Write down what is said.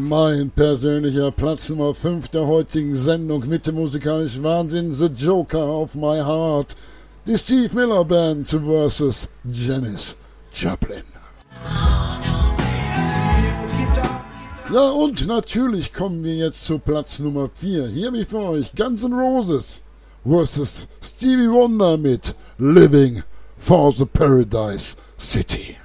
Mein persönlicher Platz Nummer 5 der heutigen Sendung mit dem musikalischen Wahnsinn, The Joker of My Heart, die Steve Miller Band vs. Janis Joplin. Ja, und natürlich kommen wir jetzt zu Platz Nummer 4. Hier habe ich für euch Guns N' Roses vs. Stevie Wonder mit Living for the Paradise City.